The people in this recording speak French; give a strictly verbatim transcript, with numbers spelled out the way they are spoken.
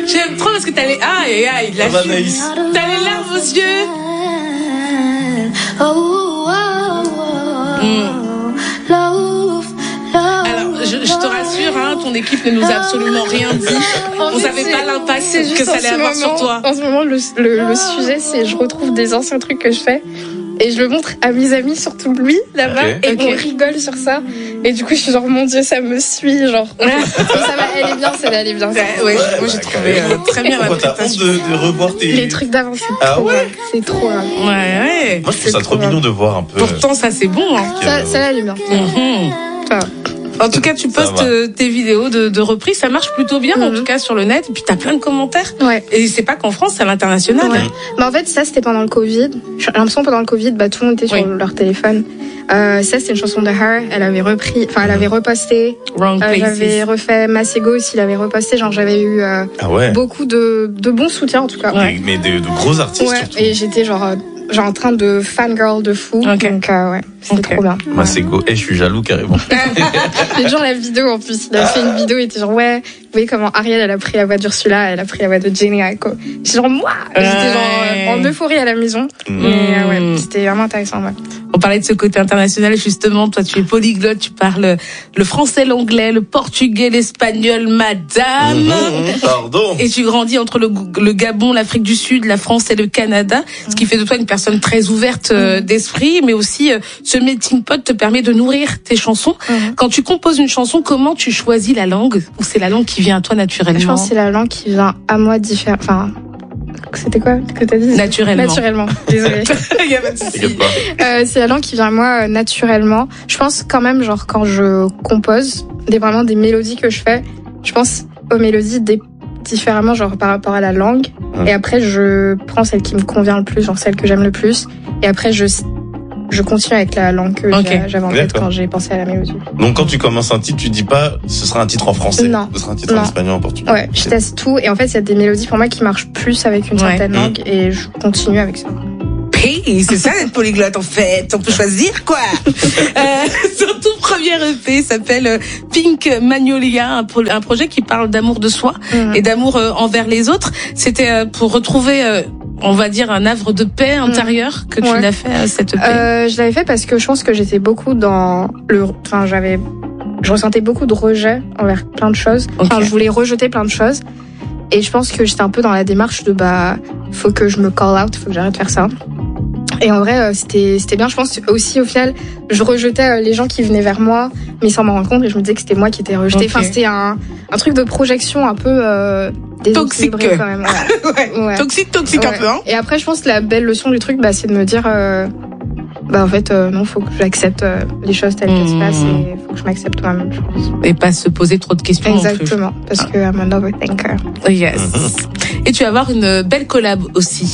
J'aime trop parce que t'as les... Ah, aïe, aïe, la Ah, Anaïs. T'as les larmes aux yeux. Mm. Alors, je, je te rassure, hein, ton équipe ne nous a absolument rien dit. On savait pas l'impact que ça allait avoir sur toi. En ce moment, le, le, le sujet, c'est je retrouve des anciens trucs que je fais. Et je le montre à mes amis, surtout lui, là-bas, Okay. et Okay. on rigole sur ça. Et du coup, je suis genre, mon Dieu, ça me suit, genre. ça va, elle est bien, celle-là, elle est bien. Ouais, ouais, moi j'ai trouvé euh, très bien la Pourquoi t'as honte prestation. de, de revoir tes... Les trucs d'avant, c'est Ah trop ouais grave. C'est trop grave. Ouais, ouais. Moi, je trouve ça C'est trop trop mignon de voir un peu... Pourtant, ça c'est bon. Hein. euh, Ça, celle-là, elle est bien. Mhm. Ça va. En tout cas, tu Ça postes va. euh, tes vidéos de, de reprise, ça marche plutôt bien, en Mhm. tout cas sur le net. Et puis t'as plein de commentaires. Ouais. Et c'est pas qu'en France, c'est à l'international. Ouais. Mais en fait, ça, c'était pendant le Covid. J'ai l'impression pendant le Covid, bah, tout le monde était sur Oui. leur téléphone. Euh, ça, c'est une chanson de Her. Elle avait repris, enfin, elle avait reposté. Wrong Euh, places. j'avais refait Masego aussi, il avait reposté. Genre, j'avais eu euh, Ah ouais. beaucoup de, de bons soutiens, en tout cas. Ouais. Mais, mais de, de gros artistes Ouais, surtout. et j'étais genre, euh, genre en train de fangirl de fou. Ok. Donc, euh, ouais, c'était Ok. trop bien. Moi, c'est go. Eh, je suis jaloux carrément. J'ai genre la vidéo en plus. Il a fait une vidéo, il était genre, ouais, vous voyez comment Ariel, elle a pris la voix d'Ursula, elle a pris la voix de Jenny Aiko. J'étais genre, moi! J'étais genre euh, en euphorie à la maison. Mm. Mais euh, ouais, Mm. c'était vraiment intéressant, ouais. On parlait de ce côté international, justement. Toi, tu es polyglotte, tu parles le français, l'anglais, le portugais, l'espagnol, madame. Mhm, pardon. Et tu grandis entre le, le Gabon, l'Afrique du Sud, la France et le Canada, ce qui fait de toi une personne très ouverte euh, d'esprit, mais aussi euh, ce melting pot te permet de nourrir tes chansons. Mhm. Quand tu composes une chanson, comment tu choisis la langue? Ou c'est la langue qui vient à toi naturellement? Je pense que c'est la langue qui vient à moi différent. Enfin, c'était quoi que t'as dit? Naturellement. Naturellement. Désolée. Il y a pas de souci. T'inquiète pas. Euh, c'est la langue qui vient à moi euh, naturellement. Je pense quand même, genre, quand je compose, des, vraiment des mélodies que je fais, je pense aux mélodies des, différemment, genre, par rapport à la langue. Hum. Et après, je prends celle qui me convient le plus, genre celle que j'aime le plus. Et après, je, je continue avec la langue que Ok. j'a- j'avais en tête D'accord. quand j'ai pensé à la mélodie. Donc, quand tu commences un titre, tu dis pas ce sera un titre en français. Non. Ce sera un titre en Non. espagnol, en portugais. Ouais, je teste tout. Et en fait, il y a des mélodies pour moi qui marchent plus avec une Ouais. certaine Hum. langue. Et je continue avec ça. Hey, c'est ça d'être polyglotte en fait, on peut choisir quoi. euh, son tout premier E P s'appelle euh, Pink Magnolia, un, pro- un projet qui parle d'amour de soi Mhm. et d'amour euh, envers les autres. C'était euh, pour retrouver, euh, on va dire, un havre de paix intérieure que tu Ouais. l'as fait à cette E P. Euh, je l'avais fait parce que je pense que j'étais beaucoup dans le, enfin j'avais, je ressentais beaucoup de rejet envers plein de choses. Enfin, Ok. je voulais rejeter plein de choses. Et je pense que j'étais un peu dans la démarche de bah, faut que je me call out, faut que j'arrête de faire ça. Et en vrai, euh, c'était c'était bien. Je pense aussi au final, je rejetais euh, les gens qui venaient vers moi, mais sans m'en rendre compte. Et je me disais que c'était moi qui étais rejetée. Ok. Enfin, c'était un un truc de projection un peu euh, déséquilibré Toxique. quand même. Ouais. ouais. ouais. Toxique, toxique un Ouais. peu, hein. Et après, je pense que la belle leçon du truc, bah, c'est de me dire, euh, bah en fait, euh, non, faut que j'accepte euh, les choses telles qu'elles se Mmh. passent et faut que je m'accepte moi-même, je pense. Et pas se poser trop de questions. non plus. Exactement, parce que I'm an overthinker. Yes. Et tu vas avoir une belle collab aussi.